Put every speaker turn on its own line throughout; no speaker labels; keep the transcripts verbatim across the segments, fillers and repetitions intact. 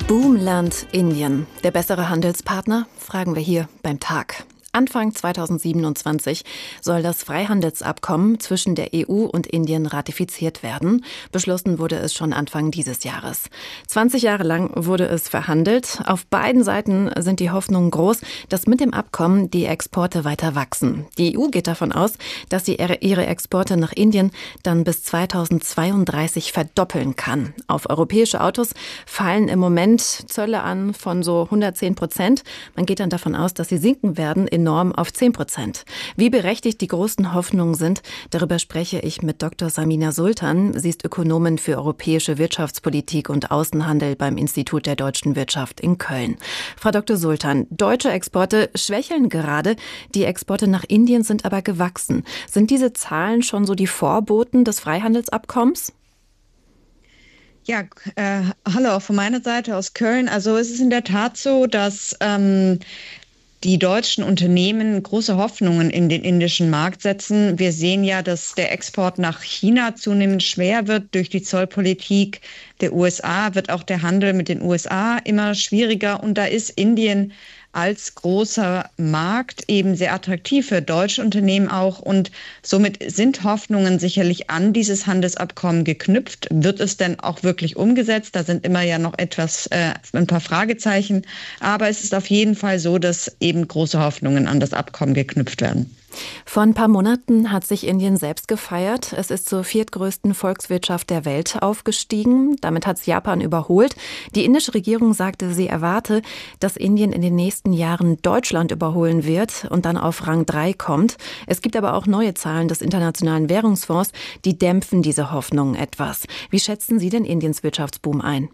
Boomland Indien, der bessere Handelspartner, fragen wir hier beim Tag. Anfang zweitausendsiebenundzwanzig soll das Freihandelsabkommen zwischen der E U und Indien ratifiziert werden. Beschlossen wurde es schon Anfang dieses Jahres. zwanzig Jahre lang wurde es verhandelt. Auf beiden Seiten sind die Hoffnungen groß, dass mit dem Abkommen die Exporte weiter wachsen. Die E U geht davon aus, dass sie ihre Exporte nach Indien dann bis zweitausendzweiunddreißig verdoppeln kann. Auf europäische Autos fallen im Moment Zölle an von so hundertzehn Prozent. Man geht dann davon aus, dass sie sinken werden enorm auf zehn Prozent. Wie berechtigt die großen Hoffnungen sind, darüber spreche ich mit Doktor Samina Sultan. Sie ist Ökonomin für europäische Wirtschaftspolitik und Außenhandel beim Institut der deutschen Wirtschaft in Köln. Frau Doktor Sultan, deutsche Exporte schwächeln gerade, die Exporte nach Indien sind aber gewachsen. Sind diese Zahlen schon so die Vorboten des Freihandelsabkommens?
Ja, äh, hallo auch von meiner Seite aus Köln. Also es ist in der Tat so, dass ähm, die deutschen Unternehmen große Hoffnungen in den indischen Markt setzen. Wir sehen ja, dass der Export nach China zunehmend schwer wird durch die Zollpolitik der U S A, wird auch der Handel mit den U S A immer schwieriger. Und da ist Indien als großer Markt eben sehr attraktiv für deutsche Unternehmen auch. Und somit sind Hoffnungen sicherlich an dieses Handelsabkommen geknüpft. Wird es denn auch wirklich umgesetzt? Da sind immer ja noch etwas, äh, ein paar Fragezeichen. Aber es ist auf jeden Fall so, dass eben große Hoffnungen an das Abkommen geknüpft werden.
Vor ein paar Monaten hat sich Indien selbst gefeiert. Es ist zur viertgrößten Volkswirtschaft der Welt aufgestiegen. Damit hat es Japan überholt. Die indische Regierung sagte, sie erwarte, dass Indien in den nächsten Jahren Deutschland überholen wird und dann auf Rang drei kommt. Es gibt aber auch neue Zahlen des Internationalen Währungsfonds, die dämpfen diese Hoffnungen etwas. Wie schätzen Sie denn Indiens Wirtschaftsboom ein?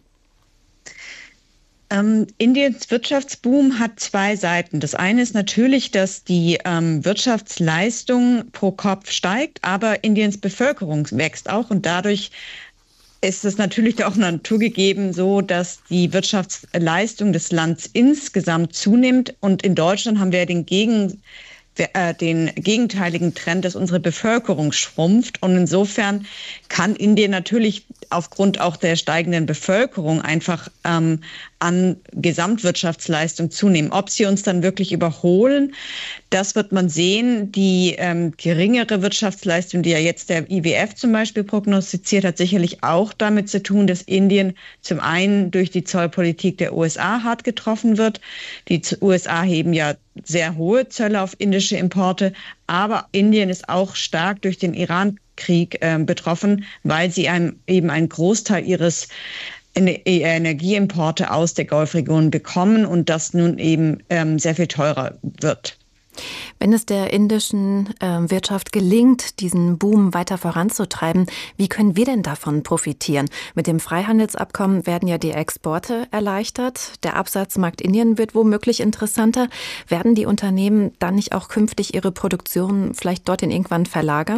Ähm, Indiens Wirtschaftsboom hat zwei Seiten. Das eine ist natürlich, dass die ähm, Wirtschaftsleistung pro Kopf steigt, aber Indiens Bevölkerung wächst auch und dadurch ist es natürlich auch naturgegeben so, dass die Wirtschaftsleistung des Landes insgesamt zunimmt und in Deutschland haben wir den Gegen den gegenteiligen Trend, dass unsere Bevölkerung schrumpft. Und insofern kann Indien natürlich aufgrund auch der steigenden Bevölkerung einfach ähm, an Gesamtwirtschaftsleistung zunehmen. Ob sie uns dann wirklich überholen, das wird man sehen. Die ähm, geringere Wirtschaftsleistung, die ja jetzt der I W F zum Beispiel prognostiziert, hat sicherlich auch damit zu tun, dass Indien zum einen durch die Zollpolitik der U S A hart getroffen wird. Die U S A heben ja sehr hohe Zölle auf indische Importe, aber Indien ist auch stark durch den Iran-Krieg äh, betroffen, weil sie einem, eben einen Großteil ihres Energieimporte aus der Golfregion bekommen und das nun eben ähm, sehr viel teurer wird.
Wenn es der indischen äh, Wirtschaft gelingt, diesen Boom weiter voranzutreiben, wie können wir denn davon profitieren? Mit dem Freihandelsabkommen werden ja die Exporte erleichtert. Der Absatzmarkt Indien wird womöglich interessanter. Werden die Unternehmen dann nicht auch künftig ihre Produktion vielleicht dorthin irgendwann verlagern?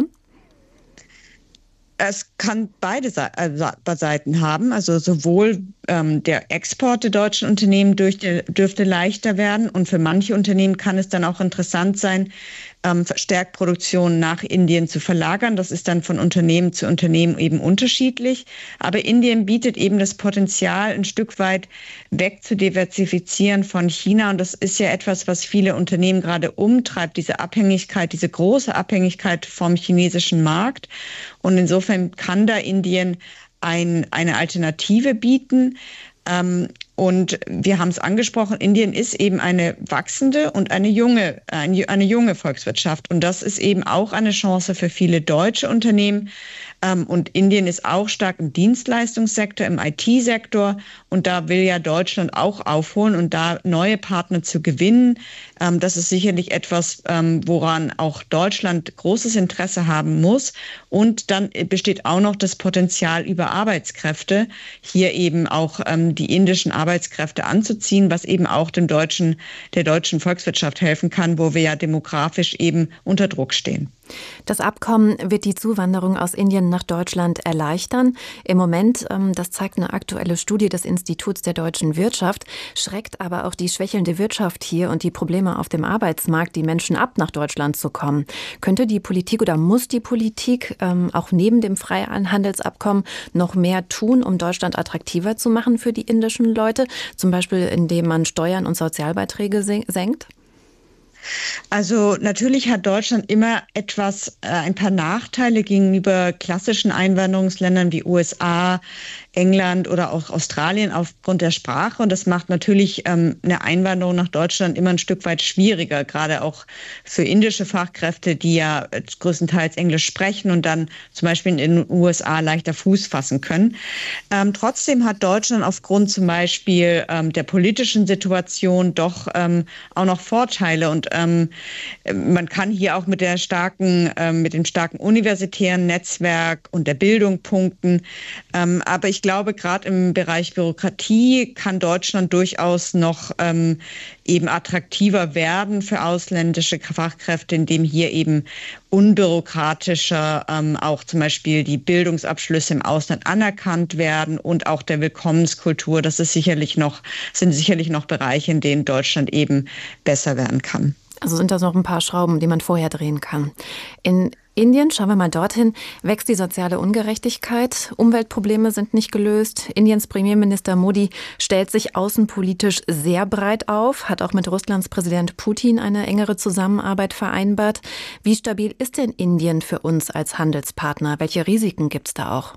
Es kann beide Seiten haben, also sowohl ähm, der Export der deutschen Unternehmen dürfte, dürfte leichter werden und für manche Unternehmen kann es dann auch interessant sein, ähm, verstärkt Produktion nach Indien zu verlagern. Das ist dann von Unternehmen zu Unternehmen eben unterschiedlich. Aber Indien bietet eben das Potenzial, ein Stück weit weg zu diversifizieren von China. Und das ist ja etwas, was viele Unternehmen gerade umtreibt, diese Abhängigkeit, diese große Abhängigkeit vom chinesischen Markt. Und insofern kann da Indien ein, eine Alternative bieten. Ähm, und wir haben es angesprochen, Indien ist eben eine wachsende und eine junge, eine, eine junge Volkswirtschaft. Und das ist eben auch eine Chance für viele deutsche Unternehmen. Ähm, und Indien ist auch stark im Dienstleistungssektor, im I T-Sektor. Und da will ja Deutschland auch aufholen und da neue Partner zu gewinnen. Ähm, das ist sicherlich etwas, ähm, woran auch Deutschland großes Interesse haben muss. Und dann besteht auch noch das Potenzial über Arbeitskräfte, hier eben auch ähm, die indischen Arbeitskräfte anzuziehen, was eben auch dem deutschen, der deutschen Volkswirtschaft helfen kann, wo wir ja demografisch eben unter Druck stehen.
Das Abkommen wird die Zuwanderung aus Indien nach Deutschland erleichtern. Im Moment, das zeigt eine aktuelle Studie des Instituts der deutschen Wirtschaft, schreckt aber auch die schwächelnde Wirtschaft hier und die Probleme auf dem Arbeitsmarkt die Menschen ab, nach Deutschland zu kommen. Könnte die Politik oder muss die Politik ähm, auch neben dem Freihandelsabkommen noch mehr tun, um Deutschland attraktiver zu machen für die indischen Leute? Zum Beispiel, indem man Steuern und Sozialbeiträge senkt?
Also natürlich hat Deutschland immer etwas, äh, ein paar Nachteile gegenüber klassischen Einwanderungsländern wie U S A, England oder auch Australien aufgrund der Sprache. Und das macht natürlich ähm, eine Einwanderung nach Deutschland immer ein Stück weit schwieriger, gerade auch für indische Fachkräfte, die ja größtenteils Englisch sprechen und dann zum Beispiel in den U S A leichter Fuß fassen können. Ähm, trotzdem hat Deutschland aufgrund zum Beispiel ähm, der politischen Situation doch ähm, auch noch Vorteile. Und ähm, man kann hier auch mit der starken, ähm, mit dem starken universitären Netzwerk und der Bildung punkten. Ähm, aber ich Ich glaube, gerade im Bereich Bürokratie kann Deutschland durchaus noch ähm, eben attraktiver werden für ausländische Fachkräfte, indem hier eben unbürokratischer ähm, auch zum Beispiel die Bildungsabschlüsse im Ausland anerkannt werden und auch der Willkommenskultur. Das ist sicherlich noch, sind sicherlich noch Bereiche, in denen Deutschland eben besser werden kann.
Also sind das noch ein paar Schrauben, die man vorher drehen kann. In Indien, schauen wir mal dorthin, wächst die soziale Ungerechtigkeit. Umweltprobleme sind nicht gelöst. Indiens Premierminister Modi stellt sich außenpolitisch sehr breit auf, hat auch mit Russlands Präsident Putin eine engere Zusammenarbeit vereinbart. Wie stabil ist denn Indien für uns als Handelspartner? Welche Risiken gibt es da auch?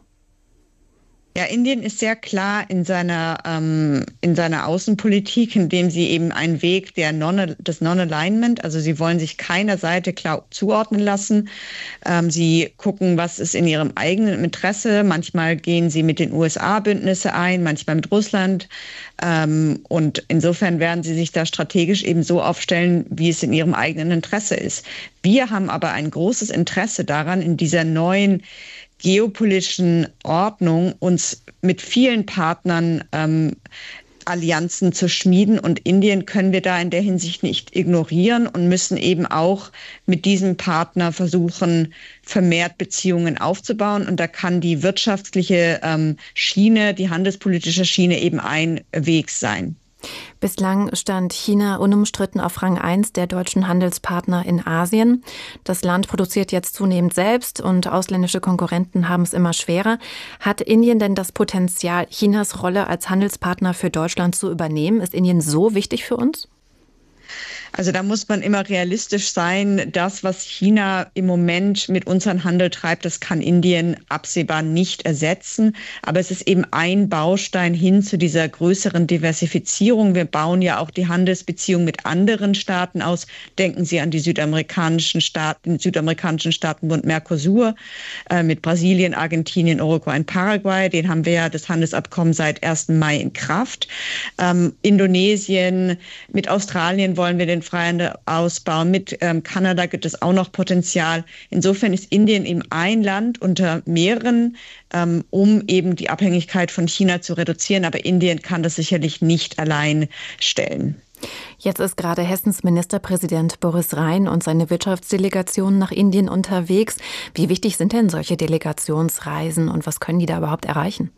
Ja, Indien ist sehr klar in seiner, ähm, in seiner Außenpolitik, indem sie eben einen Weg der Non, des Non-Alignment, also sie wollen sich keiner Seite klar zuordnen lassen. Ähm, sie gucken, was ist in ihrem eigenen Interesse. Manchmal gehen sie mit den U S A Bündnisse ein, manchmal mit Russland. Ähm, und insofern werden sie sich da strategisch eben so aufstellen, wie es in ihrem eigenen Interesse ist. Wir haben aber ein großes Interesse daran, in dieser neuen geopolitischen Ordnung uns mit vielen Partnern ähm, Allianzen zu schmieden. Und Indien können wir da in der Hinsicht nicht ignorieren und müssen eben auch mit diesem Partner versuchen, vermehrt Beziehungen aufzubauen. Und da kann die wirtschaftliche ähm, Schiene, die handelspolitische Schiene eben ein Weg sein.
Bislang stand China unumstritten auf Rang eins der deutschen Handelspartner in Asien. Das Land produziert jetzt zunehmend selbst und ausländische Konkurrenten haben es immer schwerer. Hat Indien denn das Potenzial, Chinas Rolle als Handelspartner für Deutschland zu übernehmen? Ist Indien so wichtig für uns?
Also da muss man immer realistisch sein. Das, was China im Moment mit unserem Handel treibt, das kann Indien absehbar nicht ersetzen. Aber es ist eben ein Baustein hin zu dieser größeren Diversifizierung. Wir bauen ja auch die Handelsbeziehungen mit anderen Staaten aus. Denken Sie an die südamerikanischen Staaten, den südamerikanischen Staatenbund Mercosur äh, mit Brasilien, Argentinien, Uruguay und Paraguay. Den haben wir ja das Handelsabkommen seit ersten Mai in Kraft. Ähm, Indonesien, mit Australien wollen wir den Freihandel ausbauen. Mit ähm, Kanada gibt es auch noch Potenzial. Insofern ist Indien eben ein Land unter mehreren, ähm, um eben die Abhängigkeit von China zu reduzieren. Aber Indien kann das sicherlich nicht allein stellen.
Jetzt ist gerade Hessens Ministerpräsident Boris Rhein und seine Wirtschaftsdelegation nach Indien unterwegs. Wie wichtig sind denn solche Delegationsreisen und was können die da überhaupt erreichen?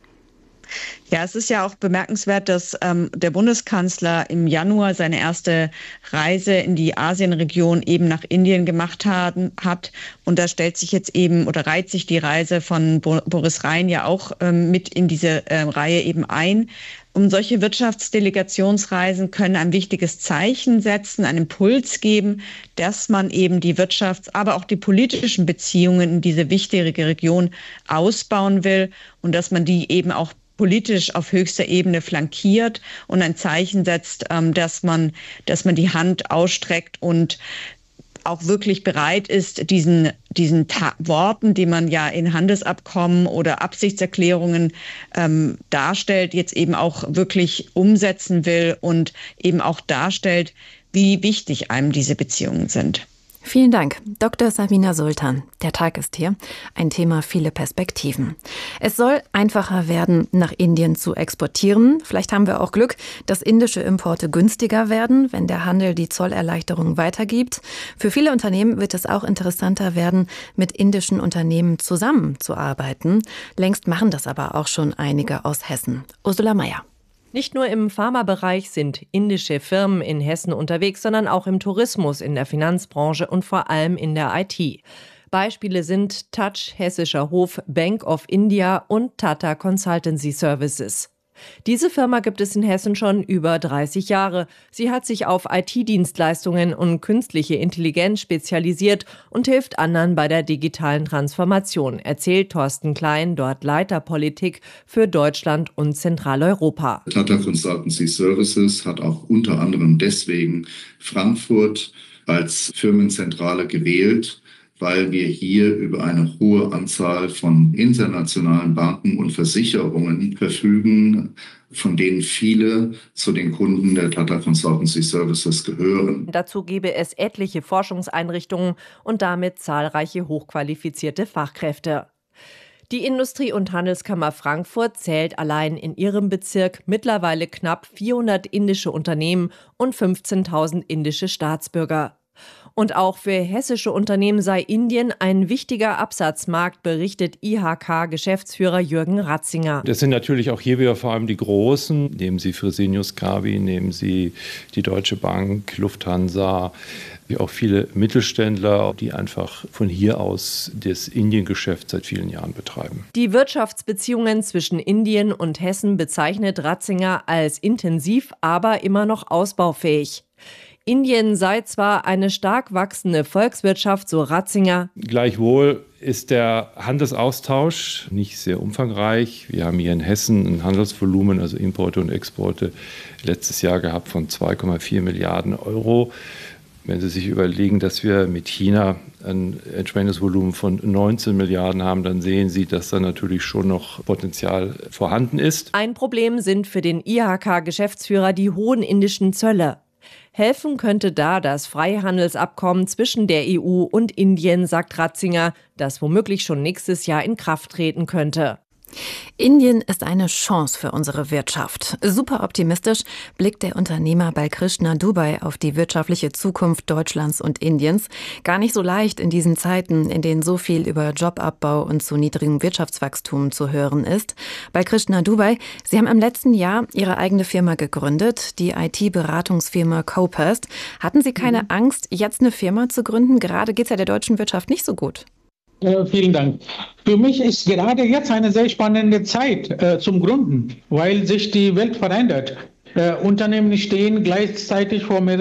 Ja, es ist ja auch bemerkenswert, dass ähm, der Bundeskanzler im Januar seine erste Reise in die Asienregion eben nach Indien gemacht haben, hat. Und da stellt sich jetzt eben oder reiht sich die Reise von Bo- Boris Rhein ja auch ähm, mit in diese äh, Reihe eben ein. Um solche Wirtschaftsdelegationsreisen können ein wichtiges Zeichen setzen, einen Impuls geben, dass man eben die Wirtschafts-, aber auch die politischen Beziehungen in diese wichtige Region ausbauen will und dass man die eben auch politisch auf höchster Ebene flankiert und ein Zeichen setzt, dass man, dass man die Hand ausstreckt und auch wirklich bereit ist, diesen, diesen Ta- Worten, die man ja in Handelsabkommen oder Absichtserklärungen ähm, darstellt, jetzt eben auch wirklich umsetzen will und eben auch darstellt, wie wichtig einem diese Beziehungen sind.
Vielen Dank, Doktor Sabina Sultan. Der Tag ist hier. Ein Thema, viele Perspektiven. Es soll einfacher werden, nach Indien zu exportieren. Vielleicht haben wir auch Glück, dass indische Importe günstiger werden, wenn der Handel die Zollerleichterung weitergibt. Für viele Unternehmen wird es auch interessanter werden, mit indischen Unternehmen zusammenzuarbeiten. Längst machen das aber auch schon einige aus Hessen. Ursula Meier.
Nicht nur im Pharmabereich sind indische Firmen in Hessen unterwegs, sondern auch im Tourismus, in der Finanzbranche und vor allem in der I T. Beispiele sind Touch, Hessischer Hof, Bank of India und Tata Consultancy Services. Diese Firma gibt es in Hessen schon über dreißig Jahre. Sie hat sich auf I T-Dienstleistungen und künstliche Intelligenz spezialisiert und hilft anderen bei der digitalen Transformation, erzählt Thorsten Klein, dort Leiter Politik für Deutschland und Zentraleuropa.
Tata Consultancy Services hat auch unter anderem deswegen Frankfurt als Firmenzentrale gewählt, weil wir hier über eine hohe Anzahl von internationalen Banken und Versicherungen verfügen, von denen viele zu den Kunden der Tata Consultancy Services gehören.
Dazu gebe es etliche Forschungseinrichtungen und damit zahlreiche hochqualifizierte Fachkräfte. Die Industrie- und Handelskammer Frankfurt zählt allein in ihrem Bezirk mittlerweile knapp vierhundert indische Unternehmen und fünfzehntausend indische Staatsbürger. Und auch für hessische Unternehmen sei Indien ein wichtiger Absatzmarkt, berichtet I H K-Geschäftsführer Jürgen Ratzinger.
Das sind natürlich auch hier wieder vor allem die Großen. Nehmen Sie Fresenius Kabi, nehmen Sie die Deutsche Bank, Lufthansa, wie auch viele Mittelständler, die einfach von hier aus das Indiengeschäft seit vielen Jahren betreiben.
Die Wirtschaftsbeziehungen zwischen Indien und Hessen bezeichnet Ratzinger als intensiv, aber immer noch ausbaufähig. Indien sei zwar eine stark wachsende Volkswirtschaft, so Ratzinger.
Gleichwohl ist der Handelsaustausch nicht sehr umfangreich. Wir haben hier in Hessen ein Handelsvolumen, also Importe und Exporte, letztes Jahr gehabt von zwei Komma vier Milliarden Euro. Wenn Sie sich überlegen, dass wir mit China ein entsprechendes Volumen von neunzehn Milliarden haben, dann sehen Sie, dass da natürlich schon noch Potenzial vorhanden ist.
Ein Problem sind für den I H K-Geschäftsführer die hohen indischen Zölle. Helfen könnte da das Freihandelsabkommen zwischen der E U und Indien, sagt Ratzinger, das womöglich schon nächstes Jahr in Kraft treten könnte.
Indien ist eine Chance für unsere Wirtschaft. Super optimistisch blickt der Unternehmer Balkrishna Dubey auf die wirtschaftliche Zukunft Deutschlands und Indiens. Gar nicht so leicht in diesen Zeiten, in denen so viel über Jobabbau und zu niedrigem Wirtschaftswachstum zu hören ist. Balkrishna Dubey, Sie haben im letzten Jahr Ihre eigene Firma gegründet, die I T-Beratungsfirma Copast. Hatten Sie keine mhm. Angst, jetzt eine Firma zu gründen? Gerade geht es ja der deutschen Wirtschaft nicht so gut.
Äh, vielen Dank. Für mich ist gerade jetzt eine sehr spannende Zeit äh, zum Gründen, weil sich die Welt verändert. Äh, Unternehmen stehen gleichzeitig vor